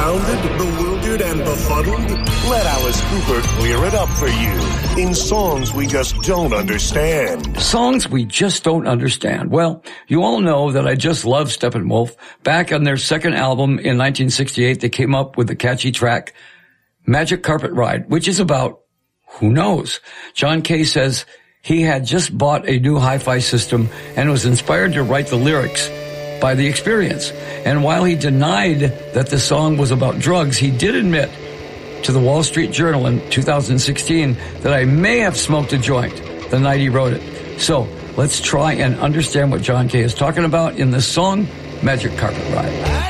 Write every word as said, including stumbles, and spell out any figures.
Confounded, bewildered, and befuddled? Let Alice Cooper clear it up for you in songs we just don't understand. Songs we just don't understand. Well, you all know that I just love Steppenwolf. Back on their second album in nineteen sixty-eight, they came up with the catchy track Magic Carpet Ride, which is about who knows. John Kay says he had just bought a new hi-fi system and was inspired to write the lyrics by the experience. And while he denied that the song was about drugs, he did admit to the Wall Street Journal in two thousand sixteen that I may have smoked a joint the night he wrote it. So let's try and understand what John Kay is talking about in this song, Magic Carpet Ride.